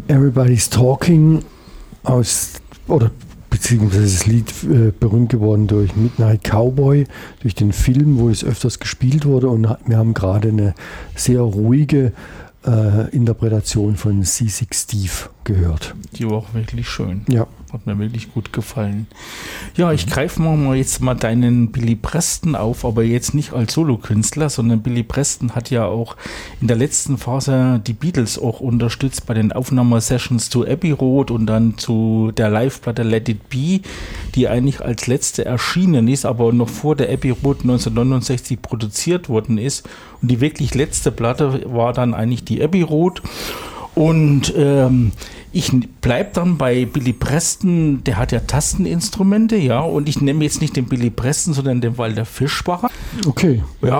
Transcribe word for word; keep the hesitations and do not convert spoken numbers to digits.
Everybody's Talking aus, oder beziehungsweise das Lied äh, berühmt geworden durch Midnight Cowboy, durch den Film, wo es öfters gespielt wurde, und wir haben gerade eine sehr ruhige äh, Interpretation von Seasick Steve gehört. Die war auch wirklich schön. Ja. Hat mir wirklich gut gefallen. Ja, ich greife mal jetzt mal deinen Billy Preston auf, aber jetzt nicht als Solokünstler, sondern Billy Preston hat ja auch in der letzten Phase die Beatles auch unterstützt bei den Aufnahmesessions zu Abbey Road und dann zu der Live-Platte Let It Be, die eigentlich als letzte erschienen ist, aber noch vor der Abbey Road neunzehnhundertneunundsechzig produziert worden ist. Und die wirklich letzte Platte war dann eigentlich die Abbey Road. Und ähm, ich bleibe dann bei Billy Preston, der hat ja Tasteninstrumente, ja, und ich nehme jetzt nicht den Billy Preston, sondern den Walter Fischbacher. Okay. Ja,